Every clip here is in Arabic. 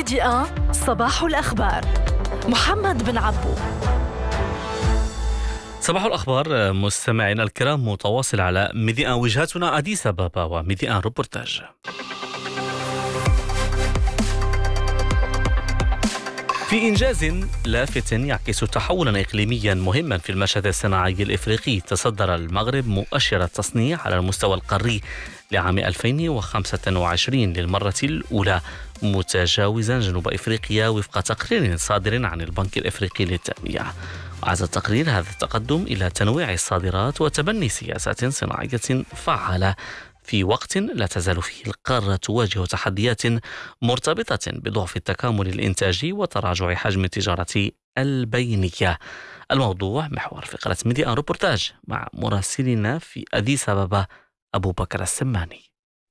ميديا صباح الأخبار. محمد بن عبو. صباح الأخبار مستمعينا الكرام، متواصل على ميديا وجهتنا أديس أبابا وميديا روبورتاج. في إنجاز لافت يعكس تحولا إقليميا مهما في المشهد الصناعي الإفريقي، تصدر المغرب مؤشر التصنيع على المستوى القاري لعام 2025 للمرة الأولى، متجاوزا جنوب إفريقيا وفق تقرير صادر عن البنك الإفريقي للتنمية. وعزى التقرير هذا التقدم إلى تنويع الصادرات وتبني سياسات صناعية فعالة في وقت لا تزال فيه القارة تواجه تحديات مرتبطة بضعف التكامل الإنتاجي وتراجع حجم التجارة البينية. الموضوع محور فقرة ميديا روبورتاج مع مراسلنا في أديس أبابا أبو بكر السماني.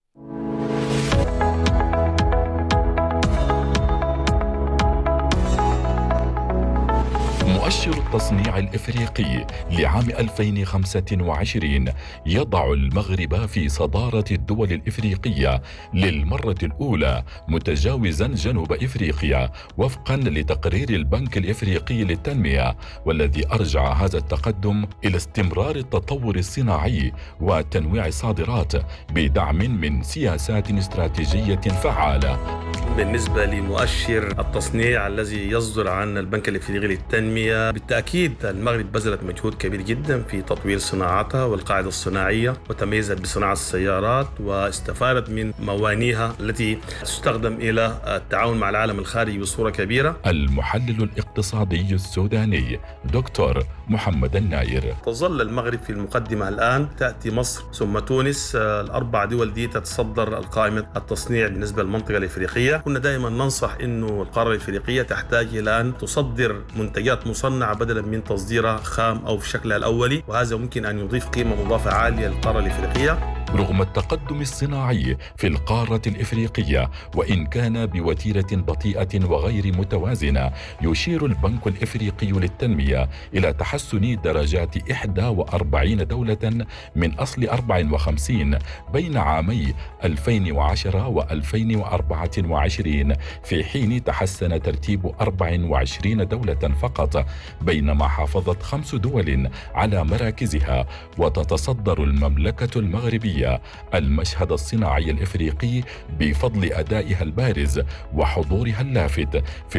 مؤشر التصنيع الإفريقي لعام 2025 يضع المغرب في صدارة الدول الإفريقية للمرة الأولى، متجاوزا جنوب إفريقيا وفقا لتقرير البنك الإفريقي للتنمية، والذي أرجع هذا التقدم إلى استمرار التطور الصناعي وتنويع الصادرات بدعم من سياسات استراتيجية فعالة. بالنسبة لمؤشر التصنيع الذي يصدر عن البنك الإفريقي للتنمية، بالتأكيد المغرب بذلت مجهود كبير جدا في تطوير صناعتها والقاعدة الصناعية، وتميزت بصناعة السيارات واستفادت من موانيها التي تستخدم إلى التعاون مع العالم الخارجي بصورة كبيرة. المحلل الاقتصادي السوداني دكتور محمد الناير: تظل المغرب في المقدمة الآن، تأتي مصر ثم تونس، الأربع دول دي تتصدر قائمة التصنيع بالنسبة للمنطقة الإفريقية. كنا دائما ننصح إنه القارة الإفريقية تحتاج إلى أن تصدر منتجات مصنعة بدلا من تصديرها خام أو في شكلها الأولي، وهذا ممكن أن يضيف قيمة مضافة عالية للقارة الإفريقية. رغم التقدم الصناعي في القارة الإفريقية، وإن كان بوتيرة بطيئة وغير متوازنة، يشير البنك الإفريقي للتنمية إلى تحسن درجات 41 دولة من أصل 54 بين عامي 2010 و2024، في حين تحسن ترتيب 24 دولة فقط، بينما حافظت 5 دول على مراكزها. وتتصدر المملكة المغربية المشهد الصناعي الإفريقي بفضل أدائها البارز وحضورها اللافت في